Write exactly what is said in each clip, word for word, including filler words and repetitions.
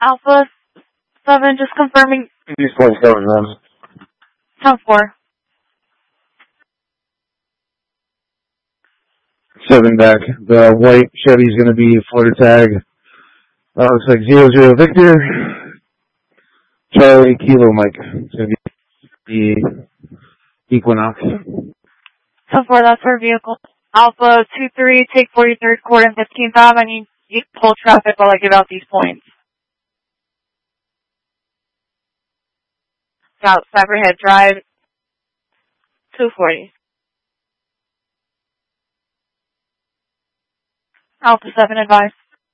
Alpha seven, just confirming. East one seven, man. ten four. Seven back. The white Chevy's going to be Florida tag. Uh, looks like zero zero Victor. Charlie Kilo Mike. It's going to be the Equinox. ten four, that's our vehicle. Alpha two three, take forty-third court and fifteenth Ave. I need you to pull traffic while I give out these points. South Cyberhead Drive, two forty. Alpha seven, advice.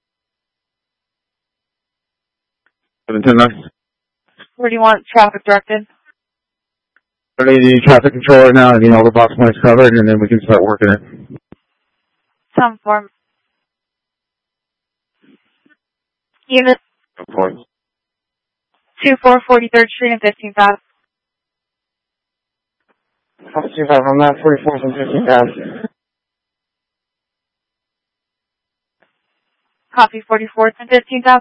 seven ten nine. Where do you want traffic directed? I need the traffic controller now. I need all the box points covered, and then we can start working it. ten four. Unit Points. two four, forty-third Street and fifteenth Ave. two five on that, forty-fourth and fifteenth Ave. Copy, forty-fourth and fifteenth Ave.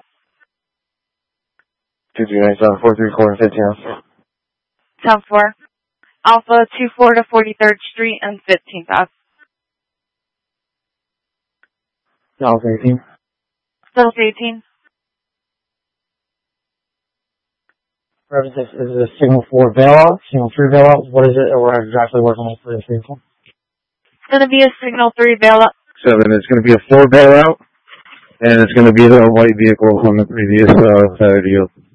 two three nine seven, four three four and fifteenth Ave. ten four. Alpha two four to forty-third Street and fifteenth Ave. Dallas eighteen. Dallas eighteen. Is this, is this signal four bailout, signal three bailout? What is it, or we're exactly working with for this vehicle? It's going to be a signal three bailout. Seven, it's going to be a four bailout, and it's going to be the white vehicle from the previous uh, deal.